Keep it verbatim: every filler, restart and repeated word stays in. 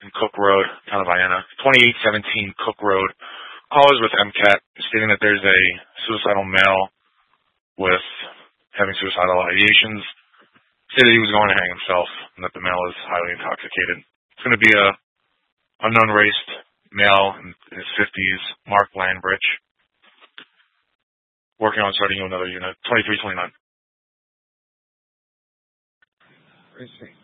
in Cook Road, Town of Vienna. twenty-eight seventeen Cook Road. Call is with M CAT, stating that there's a suicidal male with having suicidal ideations. Stated he was going to hang himself, and that the male is highly intoxicated. It's going to be a unknown raced male in his fifties, Mark Landbridge. Working on starting another unit, twenty-three twenty-nine. I see.